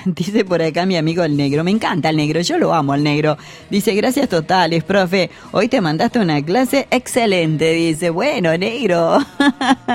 Dice por acá mi amigo el negro. Me encanta el negro, yo lo amo al negro. Dice, gracias totales, profe. Hoy te mandaste una clase excelente. Dice, bueno, negro.